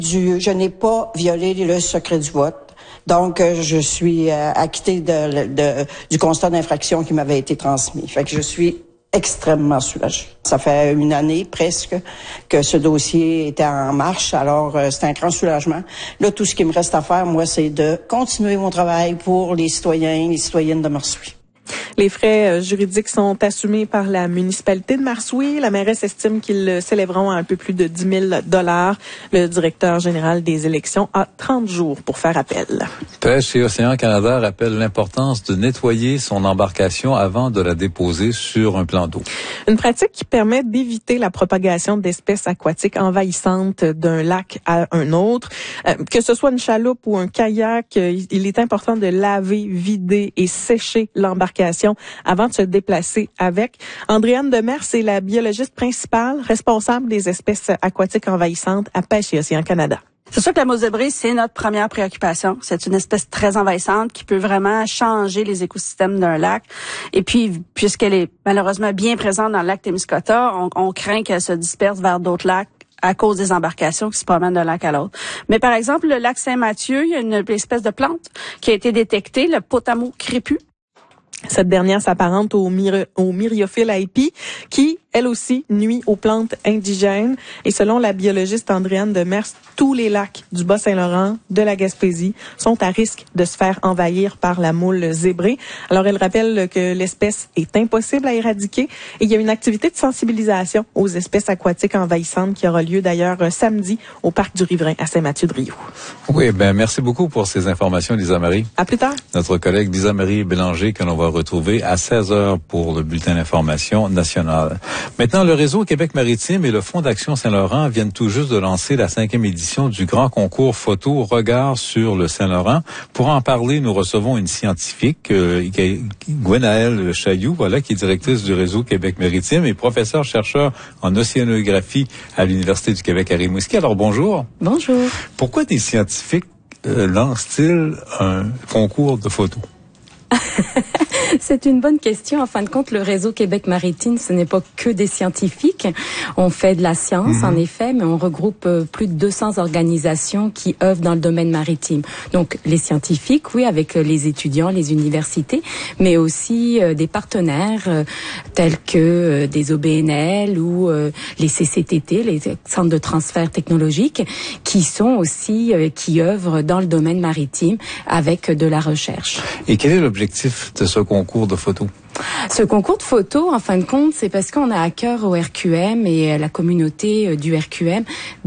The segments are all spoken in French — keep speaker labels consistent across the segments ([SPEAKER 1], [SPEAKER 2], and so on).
[SPEAKER 1] Je n'ai pas violé le secret du vote. Donc, je suis acquittée du constat d'infraction qui m'avait été transmis. Fait que je suis extrêmement soulagée. Ça fait une année presque que ce dossier était en marche, alors c'est un grand soulagement. Là, tout ce qui me reste à faire, moi, c'est de continuer mon travail pour les citoyens et les citoyennes de Marsouilles.
[SPEAKER 2] Les frais juridiques sont assumés par la municipalité de Marsouilles. La mairesse estime qu'ils s'élèveront à un peu plus de 10 000 $. Le directeur général des élections a 30 jours pour faire appel.
[SPEAKER 3] Pêche et Océan Canada rappelle l'importance de nettoyer son embarcation avant de la déposer sur un plan d'eau.
[SPEAKER 2] Une pratique qui permet d'éviter la propagation d'espèces aquatiques envahissantes d'un lac à un autre. Que ce soit une chaloupe ou un kayak, il est important de laver, vider et sécher l'embarcation avant de se déplacer avec. Andréane Demers est la biologiste principale responsable des espèces aquatiques envahissantes à Pêche et Océan Canada.
[SPEAKER 4] C'est sûr que la mouche zébrée, c'est notre première préoccupation. C'est une espèce très envahissante qui peut vraiment changer les écosystèmes d'un lac. Et puis, puisqu'elle est malheureusement bien présente dans le lac Témiscouata, on craint qu'elle se disperse vers d'autres lacs à cause des embarcations qui se promènent d'un lac à l'autre. Mais par exemple, le lac Saint-Mathieu, il y a une espèce de plante qui a été détectée, le potamo crépus.
[SPEAKER 2] Cette dernière s'apparente au myriophylle aipi, qui, elle aussi, nuit aux plantes indigènes. Et selon la biologiste Andréane Demers, tous les lacs du Bas-Saint-Laurent, de la Gaspésie, sont à risque de se faire envahir par la moule zébrée. Alors, elle rappelle que l'espèce est impossible à éradiquer. Et il y a une activité de sensibilisation aux espèces aquatiques envahissantes qui aura lieu d'ailleurs samedi au Parc du Riverain à Saint-Mathieu-de-Rio.
[SPEAKER 3] Oui, merci beaucoup pour ces informations, Lisa-Marie.
[SPEAKER 2] À plus tard.
[SPEAKER 3] Notre collègue Lisa-Marie Bélanger, que l'on va retrouver à 16h pour le bulletin d'information national. Maintenant, le réseau Québec-Maritime et le Fonds d'Action Saint-Laurent viennent tout juste de lancer la 5e édition du grand concours photo Regard sur le Saint-Laurent. Pour en parler, nous recevons une scientifique, Gwenaëlle Chailloux, qui est directrice du réseau Québec-Maritime et professeure-chercheur en océanographie à l'Université du Québec à Rimouski. Alors, bonjour.
[SPEAKER 5] Bonjour.
[SPEAKER 3] Pourquoi des scientifiques lancent-ils un concours de photos?
[SPEAKER 5] C'est une bonne question. En fin de compte, le réseau Québec Maritime, ce n'est pas que des scientifiques. On fait de la science, en effet, mais on regroupe plus de 200 organisations qui œuvrent dans le domaine maritime. Donc, les scientifiques, oui, avec les étudiants, les universités, mais aussi des partenaires tels que des OBNL ou les CCTT, les centres de transfert technologique, qui sont aussi, qui œuvrent dans le domaine maritime avec de la recherche.
[SPEAKER 3] Et quel est l'objectif de ce concours de photos?
[SPEAKER 5] Ce concours de photos, en fin de compte, c'est parce qu'on a à cœur au RQM et à la communauté du RQM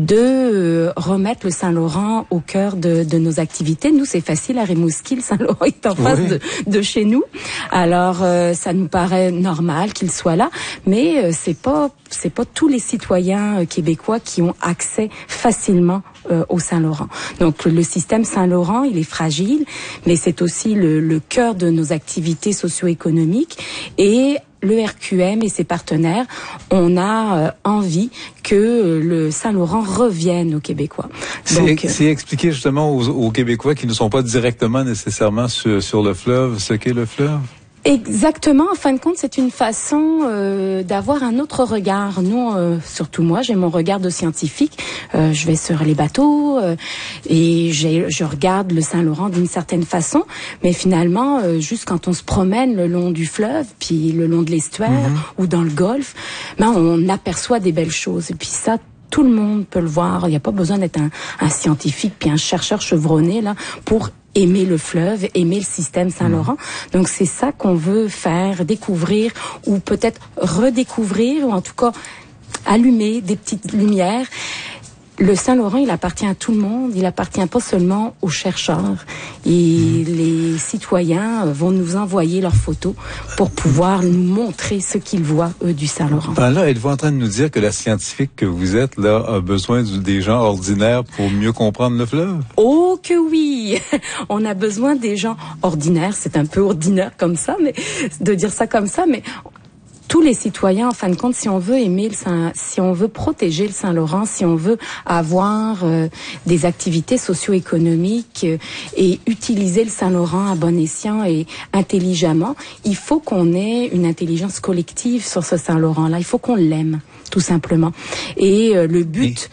[SPEAKER 5] de remettre le Saint-Laurent au cœur de nos activités. Nous, c'est facile à Rimouski, le Saint-Laurent est en face de chez nous. Alors, ça nous paraît normal qu'il soit là, mais c'est pas tous les citoyens québécois qui ont accès facilement au Saint-Laurent. Donc, le système Saint-Laurent, il est fragile, mais c'est aussi le cœur de nos activités socio-économiques. Et le RQM et ses partenaires, on a envie que le Saint-Laurent revienne aux Québécois.
[SPEAKER 3] C'est expliquer justement aux Québécois qui ne sont pas directement nécessairement sur le fleuve, ce qu'est le fleuve?
[SPEAKER 5] Exactement. En fin de compte, c'est une façon d'avoir un autre regard. Nous, surtout moi, j'ai mon regard de scientifique. Je vais sur les bateaux et je regarde le Saint-Laurent d'une certaine façon. Mais finalement, juste quand on se promène le long du fleuve, puis le long de l'estuaire ou dans le golfe, on aperçoit des belles choses. Et puis ça, tout le monde peut le voir. Il n'y a pas besoin d'être un scientifique puis un chercheur chevronné là pour aimer le fleuve, aimer le système Saint-Laurent. Donc c'est ça qu'on veut faire découvrir ou peut-être redécouvrir ou en tout cas allumer des petites lumières. Le Saint-Laurent, il appartient à tout le monde, il appartient pas seulement aux chercheurs. Et les citoyens vont nous envoyer leurs photos pour pouvoir nous montrer ce qu'ils voient, eux, du Saint-Laurent.
[SPEAKER 3] Là, êtes-vous en train de nous dire que la scientifique que vous êtes, là, a besoin des gens ordinaires pour mieux comprendre le fleuve?
[SPEAKER 5] Oh que oui! On a besoin des gens ordinaires, c'est un peu ordinaire comme ça, mais de dire ça comme ça, mais tous les citoyens, en fin de compte, si on veut si on veut protéger le Saint-Laurent, si on veut avoir des activités socio-économiques et utiliser le Saint-Laurent à bon escient et intelligemment, il faut qu'on ait une intelligence collective sur ce Saint-Laurent-là. Il faut qu'on l'aime, tout simplement. Et le but